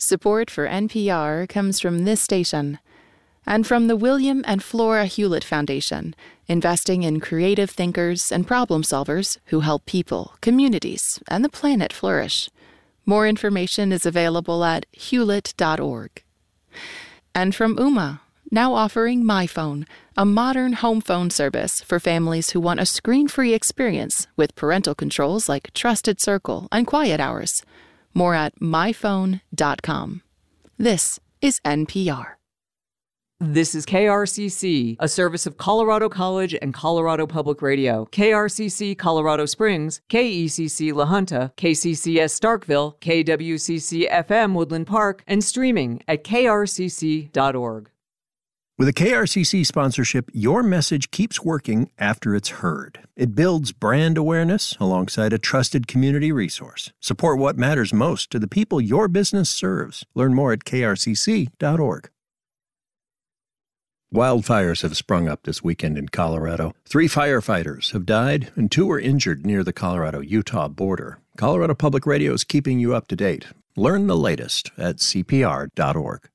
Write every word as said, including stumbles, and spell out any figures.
Support for N P R comes from this station and from the William and Flora Hewlett Foundation, investing in creative thinkers and problem solvers who help people, communities, and the planet flourish. More information is available at hewlett dot org. And from Ooma, now offering MyPhone, a modern home phone service for families who want a screen-free experience with parental controls like Trusted Circle and Quiet Hours. More at my phone dot com. This is N P R. This is K R C C, a service of Colorado College and Colorado Public Radio. K R C C Colorado Springs, K E C C La Junta, K C C S Starkville, K W C C F M Woodland Park, and streaming at k r c c dot org. With a K R C C sponsorship, your message keeps working after it's heard. It builds brand awareness alongside a trusted community resource. Support what matters most to the people your business serves. Learn more at k r c c dot org. Wildfires have sprung up this weekend in Colorado. Three firefighters have died and two were injured near the Colorado-Utah border. Colorado Public Radio is keeping you up to date. Learn the latest at c p r dot org.